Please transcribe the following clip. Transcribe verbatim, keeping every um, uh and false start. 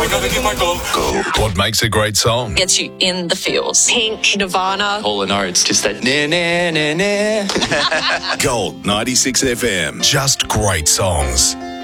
I gotta get my gold. Gold. What makes a great song? Gets you in the feels. Pink, Nirvana. Hall and Oates, just that na na na na. Gold ninety-six F M. Just great songs.